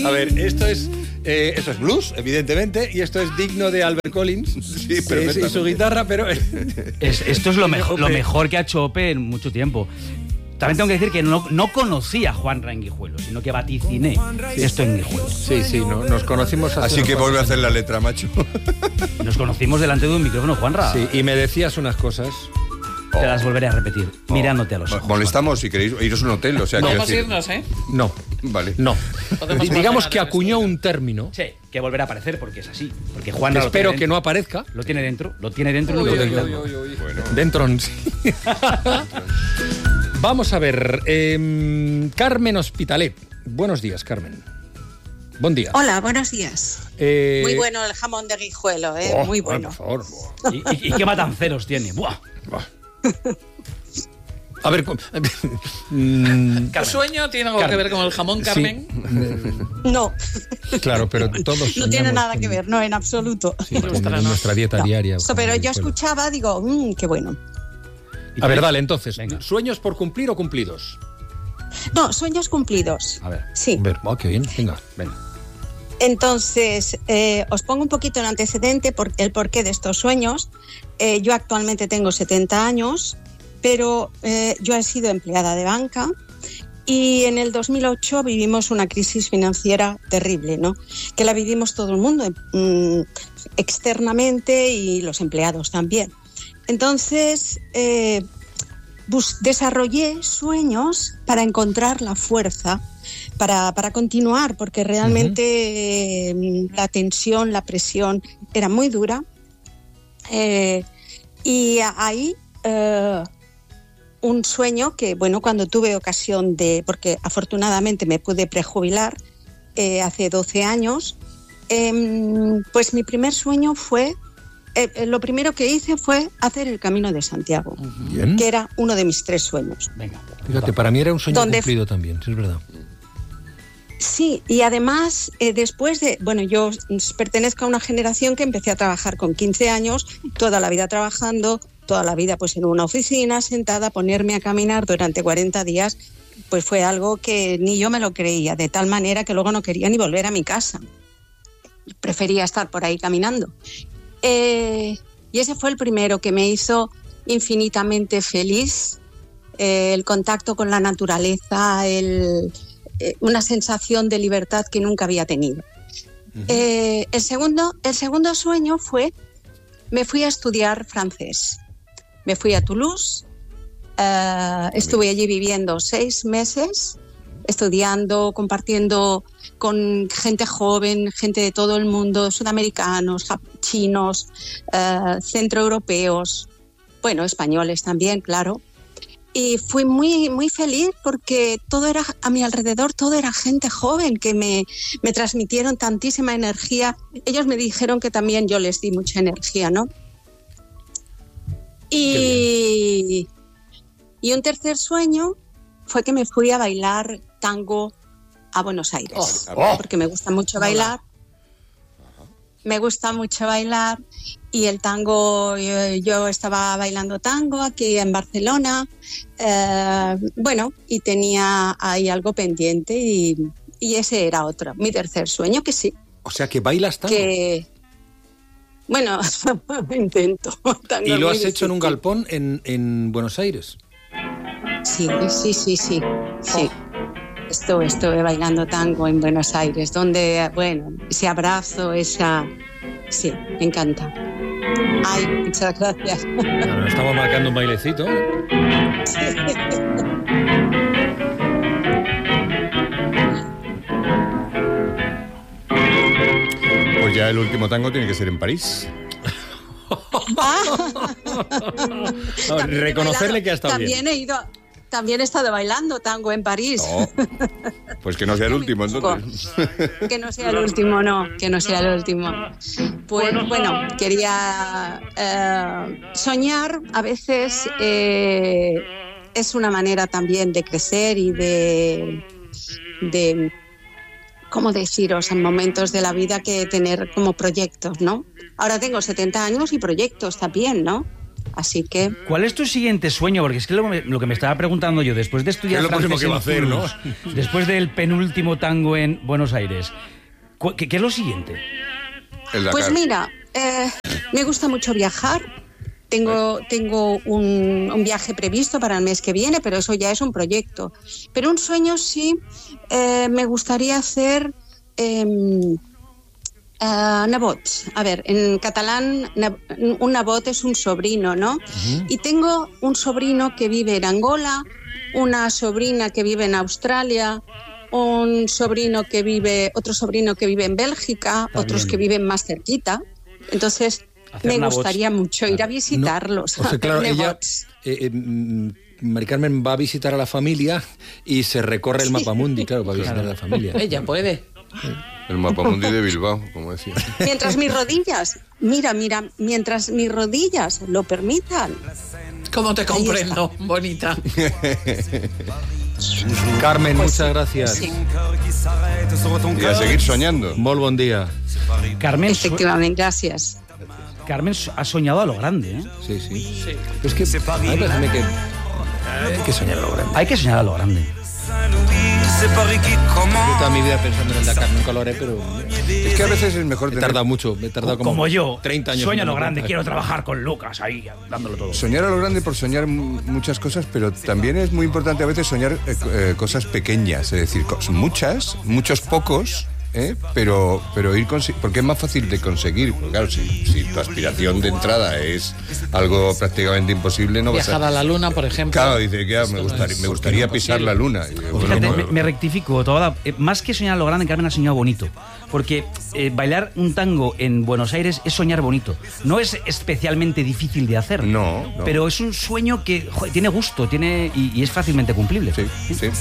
A ver, esto es blues, evidentemente, y esto es digno de Albert Collins. Sí, y su guitarra, pero... Esto es lo mejor que ha hecho Ope en mucho tiempo. También tengo que decir que no conocía a Juanra en Guijuelo, sino que vaticiné esto en Guijuelo. Sí, no, nos conocimos hace... Así que vuelve a hacer la letra, macho. Nos conocimos delante de un micrófono, Juanra. Sí, y me decías unas cosas... Te las volveré a repetir, mirándote a los ojos. Molestamos si queréis iros a un hotel, o sea... Vamos a irnos, ¿eh? No. Vale. No. Digamos que hacer acuñó un término. Sí, que volverá a aparecer porque es así. Porque Juanra espero que no aparezca. Lo tiene dentro y no Uy, lo puede quitar. Bueno. Dentro. Sí. Vamos a ver. Carmen Hospitalet. Buenos días, Carmen. Buen día. Hola, buenos días. Muy bueno el jamón de Guijuelo, ¿eh? Muy bueno. Por favor. ¿Y qué matanceros tiene? ¡Buah! A ver... ¿El sueño tiene algo que ver con el jamón, Carmen? Sí. No. Claro, pero todos... No tiene nada que ver, no, en absoluto. Sí, en nuestra dieta diaria. Pero yo escuchaba, digo, qué bueno. A ver, dale, entonces. Venga. ¿Sueños por cumplir o cumplidos? No, sueños cumplidos. A ver. Sí. A ver, qué bien, venga. Entonces, os pongo un poquito en antecedente por el porqué de estos sueños. Yo actualmente tengo 70 años, pero yo he sido empleada de banca y en el 2008 vivimos una crisis financiera terrible, ¿no? Que la vivimos todo el mundo, externamente y los empleados también. Entonces, desarrollé sueños para encontrar la fuerza para continuar, porque realmente la tensión, la presión era muy dura. Y ahí un sueño que, bueno, cuando tuve ocasión porque afortunadamente me pude prejubilar hace 12 años, pues mi primer sueño fue, lo primero que hice fue hacer el Camino de Santiago, Bien. que era uno de mis 3 sueños. Venga. Fíjate, para mí era un sueño cumplido también, sí, es verdad. Sí, y además, después de... Bueno, yo pertenezco a una generación que empecé a trabajar con 15 años, toda la vida trabajando, toda la vida pues en una oficina, sentada, ponerme a caminar durante 40 días, pues fue algo que ni yo me lo creía, de tal manera que luego no quería ni volver a mi casa. Prefería estar por ahí caminando. Y ese fue el primero que me hizo infinitamente feliz, el contacto con la naturaleza, una sensación de libertad que nunca había tenido. El segundo sueño fue, me fui a estudiar francés. Me fui a Toulouse, estuve allí viviendo 6 meses, estudiando, compartiendo con gente joven, gente de todo el mundo, sudamericanos, chinos, centroeuropeos, bueno, españoles también, claro. Y fui muy, muy feliz porque todo era a mi alrededor, todo era gente joven que me transmitieron tantísima energía. Ellos me dijeron que también yo les di mucha energía, ¿no? Y un tercer sueño fue que me fui a bailar tango a Buenos Aires, porque me gusta mucho bailar. Me gusta mucho bailar y el tango, yo estaba bailando tango aquí en Barcelona, bueno, y tenía ahí algo pendiente y ese era otro, mi tercer sueño, que sí. O sea, que bailas tango. Bueno, intento. ¿Y lo has hecho en un galpón en Buenos Aires? Sí. Estuve bailando tango en Buenos Aires, donde, bueno, ese abrazo, sí, me encanta. Ay, muchas gracias. Bueno, estamos marcando un bailecito. Sí. Pues ya el último tango tiene que ser en París. Reconocerle que ha estado también bien. También he estado bailando tango en París. Oh, pues que no sea el último, entonces. Que no sea el último, no, que no sea el último. Pues bueno, quería soñar, a veces es una manera también de crecer y de ¿cómo deciros? En momentos de la vida que tener como proyectos, ¿no? Ahora tengo 70 años y proyectos también, ¿no? Así que... ¿Cuál es tu siguiente sueño? Porque es que lo que me estaba preguntando yo, después de estudiar ¿Qué es lo próximo que va a hacer, no? Después del penúltimo tango en Buenos Aires, ¿qué es lo siguiente? Pues mira, me gusta mucho viajar. Tengo un viaje previsto para el mes que viene, pero eso ya es un proyecto. Pero un sueño sí, me gustaría hacer nebots. A ver, en catalán un nebot es un sobrino, ¿no? Uh-huh. Y tengo un sobrino que vive en Angola, una sobrina que vive en Australia, otro sobrino que vive en Bélgica, otros que viven más cerquita. Entonces... me gustaría mucho ir a visitarlos. No, o sea, claro, ella, Mari Carmen va a visitar a la familia y se recorre el mapamundi, claro, para visitar a la familia. Ella puede. El mapamundi de Bilbao, como decía. Mientras mis rodillas, mientras mis rodillas lo permitan. ¿Cómo te comprendo, bonita? Carmen, pues muchas gracias. Sí. Y a seguir soñando. Molt bon día. Carmen, efectivamente, gracias. Carmen ha soñado a lo grande, ¿eh? Sí. Pero es que a mí me parece que hay que soñar a lo grande. Hay que soñar a lo grande. Yo toda mi vida pensando en el Dakar, nunca lo haré, pero... Es que a veces es mejor tener... He tardado mucho, como yo, 30 años. Sueño a lo grande, quiero trabajar con Lucas ahí, dándolo todo. Soñar a lo grande por soñar muchas cosas, pero también es muy importante a veces soñar cosas pequeñas, es decir, muchos pocos... Pero ir porque es más fácil de conseguir, porque claro, si tu aspiración de entrada es algo prácticamente imposible, no vas viajar a la luna, por ejemplo. Claro, dice que me gustaría pisar la luna. Fíjate, me rectifico, más que soñar a lo grande, Carmen ha soñado bonito, porque bailar un tango en Buenos Aires es soñar bonito. No es especialmente difícil de hacer, no. Pero es un sueño que tiene gusto, y es fácilmente cumplible. Sí.